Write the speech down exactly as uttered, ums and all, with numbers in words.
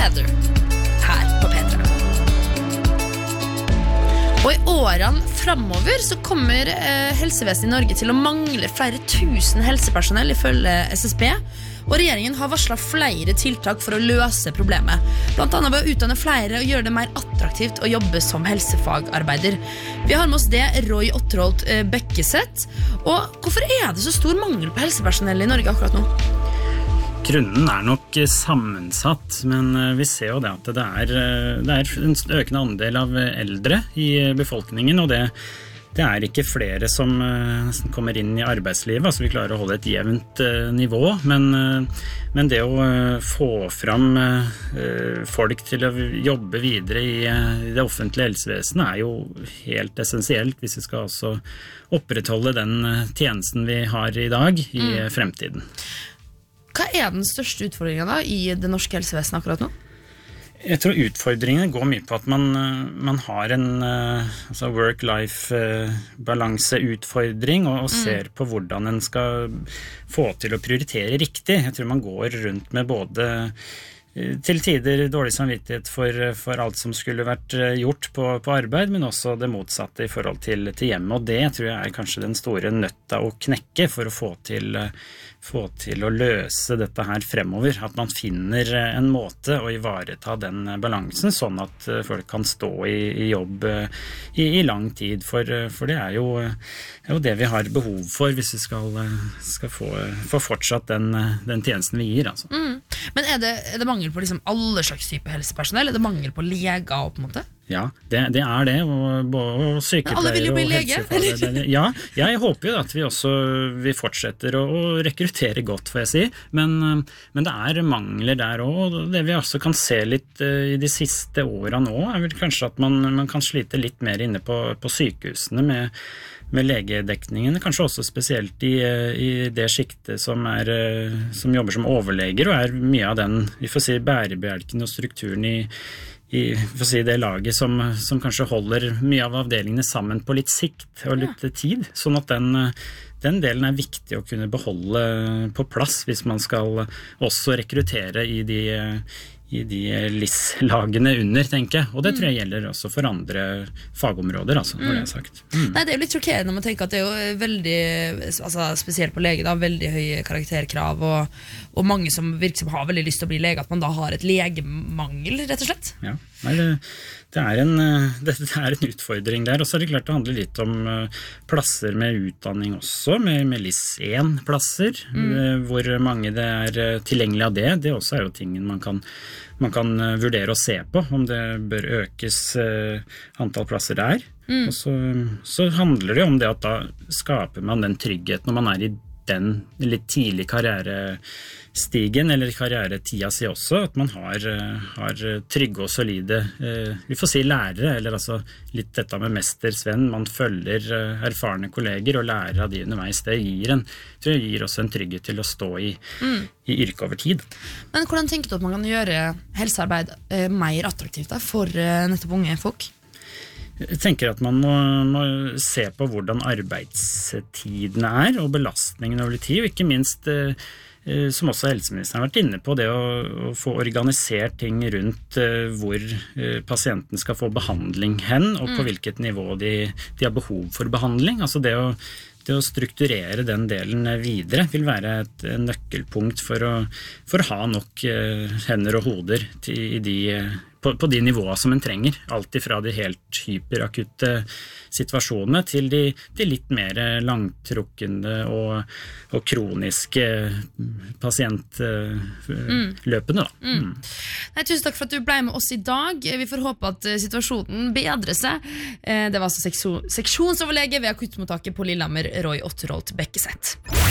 Together her på P tre. Og i årene fremover så kommer eh, helsevesenet i Norge til å mangle flere tusen helsepersonell ifølge S S B, og regjeringen har varslet flere tiltak for å løse problemet, blant annet ved å utdanne flere og gjøre det mer attraktivt å jobbe som helsefagarbeider. Vi har med oss det Roy Otterholt eh, Bekkeseth, og hvorfor er det så stor mangel på helsepersonell i Norge akkurat nå? Grunnen er nok sammensatt, men vi ser jo det at det er, det er en økende andel av eldre i befolkningen, og det, det er ikke flere som kommer inn i arbeidslivet, altså vi klarer å holde et jevnt nivå, men, men det å få fram folk til å jobbe videre i det offentlige helsevesenet er jo helt essensielt hvis vi skal også opprettholde den tjenesten vi har i dag i mm. fremtiden. Hva er den største utfordringen da i det norske helsevesenet akkurat nå? Jeg tror utfordringene går mye på at man, man har en altså work-life-balanseutfordring og, og ser på hvordan en skal få til å prioritere riktig. Jeg tror man går rundt med både til tider dårlig samvittighet for, for alt som skulle vært gjort på, på arbeid, men også det motsatte i forhold til, til hjemme, og det tror jeg er kanskje den store nøtta å knekke for å få til, få til å løse dette her fremover, at man finner en måte å ivareta den balansen, sånn at folk kan stå i, i jobb i, i lang tid, for, for det er jo, er jo det vi har behov for hvis vi skal, skal få, få fortsatt den, den tjenesten vi gir. Altså. Mm. Men er det, er det mangel på liksom alle slags type helsepersonell? Er det mangel på leger på en måte? Ja, det, det er det, og, og sykepleiere. Men alle vil jo bli lege, eller? Ja, jeg håper jo at vi også vi fortsetter å, å rekruttere godt, får jeg si, men, men det er mangler der også, og det vi også kan se litt uh, i de siste årene nå, er vel kanskje at man, man kan slite litt mer inne på, på sykehusene med med legedekningen, kanskje også spesielt i, i det skiktet som, er, som jobber som overleger, og er mye av den, vi får si, bærebjelken og strukturen i, i vi får si, det laget som, som kanskje holder mye av avdelingene sammen på litt sikt og litt ja. tid, sånn at den, den delen er viktig å kunne beholde på plass hvis man skal også rekruttere i de i de L I S-lagene under, tenker jeg. Og det tror jeg gjelder også for andre fagområder, altså, når det er sagt. Mm. Nei, det er jo litt sjokkerende når man tenker at det er jo veldig, altså spesielt på lege, da, veldig høye karakterkrav, og, og mange som virker som har veldig lyst til å bli lege, at man da har et legemangel, rett og slett. Ja, nei, det, det, er en, det, det er en utfordring der, og så er det klart det handler litt om plasser med utdanning også, med, med L I S én-plasser, mm. hvor mange det er tilgjengelig av det. Det også er jo tingen man kan man kan vurdere å se på om det bør økes eh, antall plasser der. Mm. Og så, så handler det om det at da skaper man den tryggheten når man er i den litt tidlig karrierestigen, eller karrieretida si også, at man har, har trygge og solide, eh, vi får si lærere, eller altså litt dette med mestersvenn, man følger erfarne kolleger og lærer av de underveis. Det gir, en, tror jeg gir også en trygghet til å stå i, mm. i yrke over tid. Men hvordan tenker du at man kan gjøre helsearbeid eh, mer attraktivt da, for eh, nettopp unge folk? Jeg tenker at man må, må se på hvordan arbeidstidene er, og belastningen over tid, og ikke minst, eh, som også helseministeren har vært inne på, det å, å få organisert ting rundt eh, hvor eh, pasienten skal få behandling hen, og på mm. hvilket nivå de, de har behov for behandling. Altså det å, det å strukturere den delen videre vil være et nøkkelpunkt for å, for å ha nok eh, hender og hoder til, i de På, på de nivåene som en trenger, alt ifra de helt hyperakutte situasjonene til de, de litt mer langtrukkende og, og kroniske pasientløpene. Da. Mm. Mm. Nei, tusen takk for at du ble med oss i dag. Vi får håpe at situasjonen bedrer seg. Det var altså seksjon, seksjonsoverlege ved akuttmottaket på Lillehammer, Roy Otterholt Bekkeseth.